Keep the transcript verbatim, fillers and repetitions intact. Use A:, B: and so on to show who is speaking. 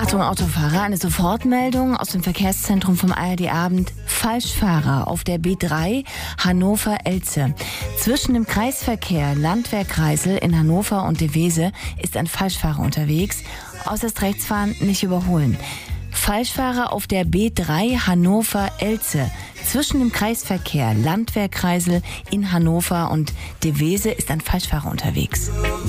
A: Achtung Autofahrer, eine Sofortmeldung aus dem Verkehrszentrum vom A R D-Abend. Falschfahrer auf der B drei Hannover-Elze. Zwischen dem Kreisverkehr Landwehr-Kreisel in Hannover und Devese ist ein Falschfahrer unterwegs. Äußerst rechts fahren, nicht überholen. Falschfahrer auf der B drei Hannover-Elze. Zwischen dem Kreisverkehr Landwehr-Kreisel in Hannover und Devese ist ein Falschfahrer unterwegs.